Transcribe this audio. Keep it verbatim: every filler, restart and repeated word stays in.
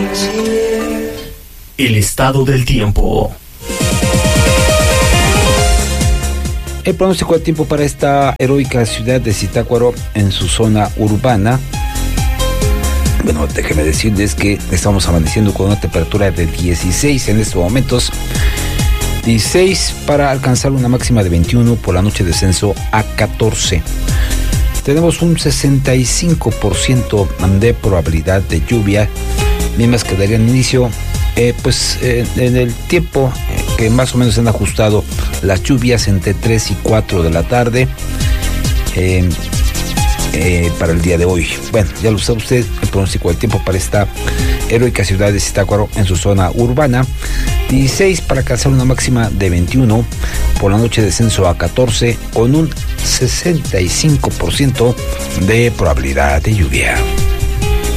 El estado del tiempo. El pronóstico del tiempo para esta heroica ciudad de Zitácuaro en su zona urbana. Bueno, déjeme decirles que estamos amaneciendo con una temperatura de dieciséis en estos momentos. dieciséis para alcanzar una máxima de veintiuno, por la noche descenso a catorce. Tenemos un sesenta y cinco por ciento de probabilidad de lluvia, mismas que darían inicio eh, pues eh, en el tiempo eh, que más o menos se han ajustado las lluvias entre tres y cuatro de la tarde eh, eh, para el día de hoy. Bueno, ya lo sabe usted, el pronóstico del tiempo para esta heroica ciudad de Zitácuaro en su zona urbana. dieciséis para alcanzar una máxima de veintiuno, por la noche descenso a catorce, con un sesenta y cinco por ciento de probabilidad de lluvia.